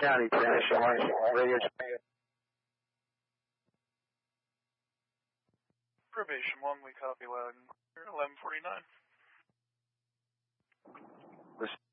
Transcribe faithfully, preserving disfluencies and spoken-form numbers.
County, Probation one, radio check. Probation one, we copy loud and clear, eleven forty-nine. Listen.